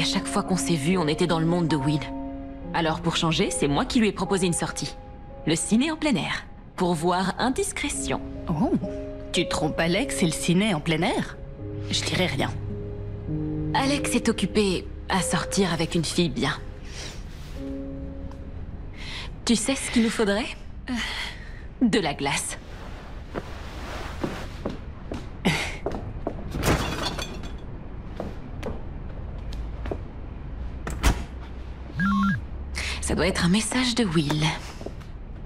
chaque fois qu'on s'est vu, on était dans le monde de Will. Alors pour changer, c'est moi qui lui ai proposé une sortie. Le ciné en plein air. Pour voir Indiscrétion. Oh, tu trompes Alex et le ciné en plein air? Je dirais rien. Alex est occupé à sortir avec une fille bien. Tu sais ce qu'il nous faudrait? De la glace. Ça doit être un message de Will.